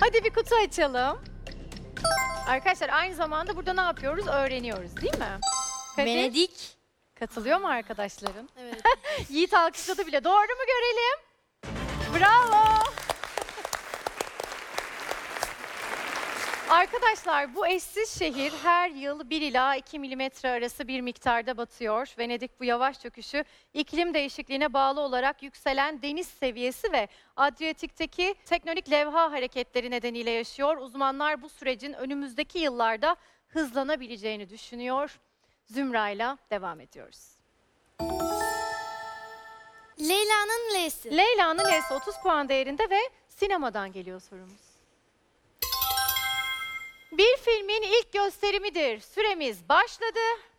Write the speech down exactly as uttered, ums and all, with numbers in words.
Hadi bir kutu açalım. Arkadaşlar aynı zamanda burada ne yapıyoruz? Öğreniyoruz değil mi? Kadir, Venedik. katılıyor mu arkadaşların? Evet. Yiğit alkışladı bile. Doğru mu görelim? Bravo. Arkadaşlar bu eşsiz şehir her yıl bir ila iki milimetre arası bir miktarda batıyor. Venedik bu yavaş çöküşü iklim değişikliğine bağlı olarak yükselen deniz seviyesi ve Adriyatik'teki tektonik levha hareketleri nedeniyle yaşıyor. Uzmanlar bu sürecin önümüzdeki yıllarda hızlanabileceğini düşünüyor. Zümra'yla devam ediyoruz. Leyla'nın L'si. Leyla'nın L'si otuz puan değerinde ve sinemadan geliyor sorumuz. Bir filmin ilk gösterimidir. Süremiz başladı.